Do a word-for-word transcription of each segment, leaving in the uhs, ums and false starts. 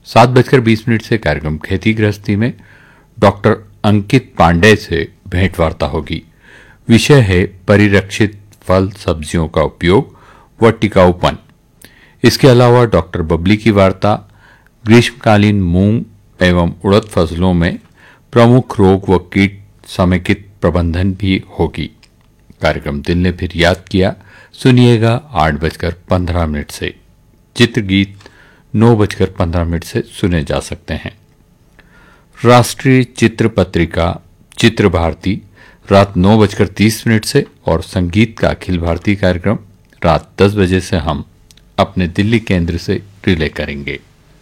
सात बजकर बीस मिनट से कार्यक्रम खेती गृहस्थी में डॉक्टर अंकित पांडे से भेंट वार्ता होगी। विषय है परिरक्षित फल सब्जियों का उपयोग व टिकाऊपन। इसके अलावा डॉक्टर बबली की वार्ता ग्रीष्मकालीन मूंग एवं उड़द फसलों में प्रमुख रोग व कीट समेकित प्रबंधन भी होगी। कार्यक्रम दिल ने फिर याद किया सुनिएगा आठ बजकर पंद्रह मिनट से। चित्रगीत नौ बजकर पंद्रह मिनट से सुने जा सकते हैं। राष्ट्रीय चित्र पत्रिका चित्र भारती रात नौ बजकर तीस मिनट से और संगीत का अखिल भारतीय कार्यक्रम रात दस बजे से हम अपने दिल्ली केंद्र से रिले करेंगे।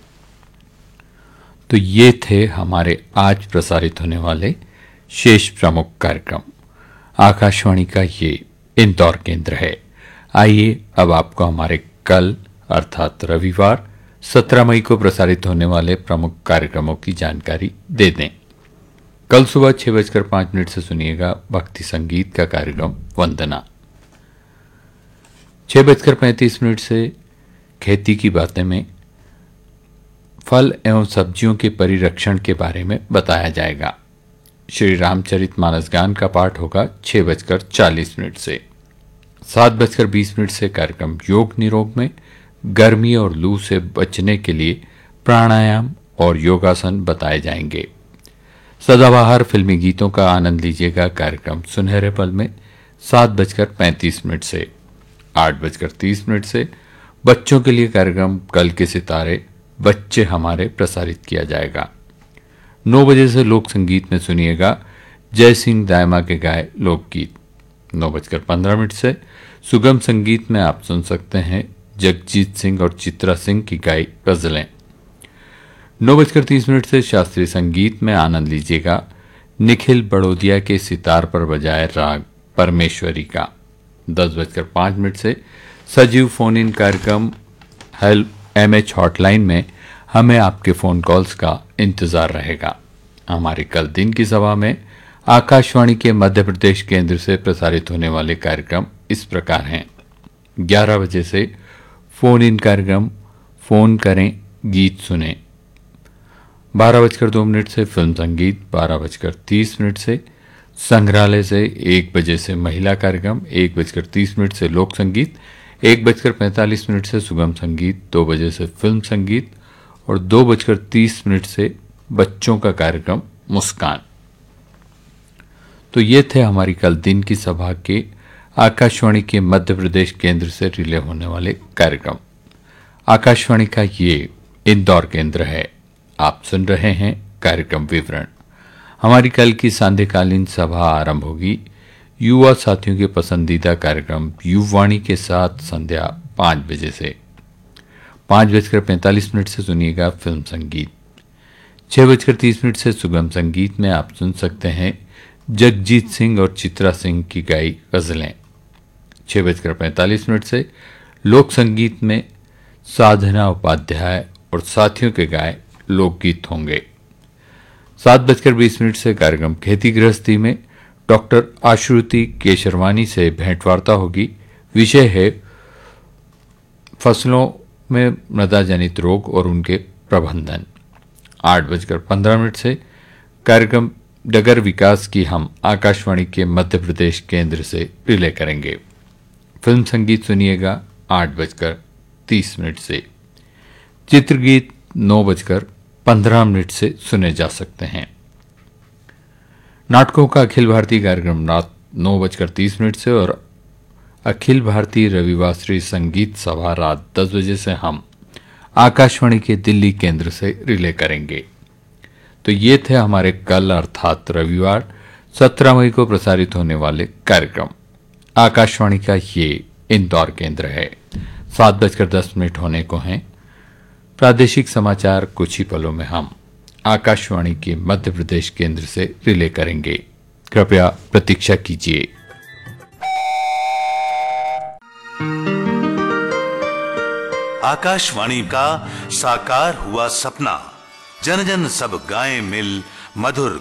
तो ये थे हमारे आज प्रसारित होने वाले शेष प्रमुख कार्यक्रम। आकाशवाणी का ये इंदौर केंद्र है। आइए अब आपको हमारे कल अर्थात रविवार सत्रह मई को प्रसारित होने वाले प्रमुख कार्यक्रमों की जानकारी दे दें। कल सुबह छह बजकर पांच मिनट से सुनिएगा भक्ति संगीत का कार्यक्रम वंदना। छह बजकर पैंतीस मिनट से खेती की बातें में फल एवं सब्जियों के परिरक्षण के बारे में बताया जाएगा। श्री रामचरित मानस गान का पाठ होगा छह बजकर चालीस मिनट से। सात बजकर बीस मिनट से कार्यक्रम योग निरोग में गर्मी और लू से बचने के लिए प्राणायाम और योगासन बताए जाएंगे। सदाबहार फिल्मी गीतों का आनंद लीजिएगा कार्यक्रम सुनहरे पल में सात बजकर पैंतीस मिनट से। आठ बजकर तीस मिनट से बच्चों के लिए कार्यक्रम कल के सितारे बच्चे हमारे प्रसारित किया जाएगा। नौ बजे से लोक संगीत में सुनिएगा जय सिंह दायमा के गाए लोकगीत। नौ बजकर पंद्रह मिनट से सुगम संगीत में आप सुन सकते हैं जगजीत सिंह और चित्रा सिंह की गाई गजलें। नौ बजकर तीस मिनट से शास्त्रीय संगीत में आनंद लीजिएगा निखिल बड़ोदिया के सितार पर बजाए राग परमेश्वरी का। दस बजकर पांच मिनट से सजीव फोन इन कार्यक्रम हेल्प एम एच हॉटलाइन में हमें आपके फोन कॉल्स का इंतजार रहेगा। हमारे कल दिन की सभा में आकाशवाणी के मध्य प्रदेश केंद्र से प्रसारित होने वाले कार्यक्रम इस प्रकार हैं। ग्यारह बजे से फोन इन कार्यक्रम फोन करें गीत सुने। बारह बजकर दो मिनट से फिल्म संगीत। बारह बजकर तीस मिनट से संग्रहालय से। एक बजे से महिला कार्यक्रम। एक बजकर तीस मिनट से लोक संगीत। एक बजकर पैंतालीस मिनट से सुगम संगीत। दो बजे से फिल्म संगीत और दो बजकर तीस मिनट से बच्चों का कार्यक्रम मुस्कान। तो ये थे हमारी कल दिन की सभा के आकाशवाणी के मध्य प्रदेश केंद्र से रिले होने वाले कार्यक्रम। आकाशवाणी का ये इंदौर केंद्र है। आप सुन रहे हैं कार्यक्रम विवरण। हमारी कल की सांध्यकालीन सभा आरंभ होगी युवा साथियों के पसंदीदा कार्यक्रम युवाणी के साथ संध्या पाँच बजे से। पाँच बजकर पैंतालीस मिनट से सुनिएगा फिल्म संगीत। छह बजकर तीस मिनट से सुगम संगीत में आप सुन सकते हैं जगजीत सिंह और चित्रा सिंह की गाई गजलें। छह बजकर पैंतालीस मिनट से लोक संगीत में साधना उपाध्याय और साथियों के गाए लोकगीत होंगे। सात बजकर बीस मिनट से कार्यक्रम खेती गृहस्थी में डॉक्टर आश्रुति केशरवानी से भेंटवार्ता होगी। विषय है फसलों में मृदा जनित रोग और उनके प्रबंधन। आठ बजकर पंद्रह मिनट से कार्यक्रम डगर विकास की हम आकाशवाणी के मध्य प्रदेश केंद्र से रिले करेंगे। फिल्म संगीत सुनिएगा आठ बजकर तीस मिनट से। चित्रगीत नौ बजकर पंद्रह मिनट से सुने जा सकते हैं। नाटकों का अखिल भारतीय कार्यक्रम रात नौ बजकर तीस मिनट से और अखिल भारतीय रविवासरी संगीत सभा रात दस बजे से हम आकाशवाणी के दिल्ली केंद्र से रिले करेंगे। तो ये थे हमारे कल अर्थात रविवार सत्रह मई को प्रसारित होने वाले कार्यक्रम। आकाशवाणी का ये इंदौर केंद्र है। सात बजकर दस मिनट होने को हैं। प्रादेशिक समाचार कुछ ही पलों में हम आकाशवाणी के मध्य प्रदेश केंद्र से रिले करेंगे। कृपया प्रतीक्षा कीजिए। आकाशवाणी का साकार हुआ सपना, जन जन सब गाएं मिल मधुर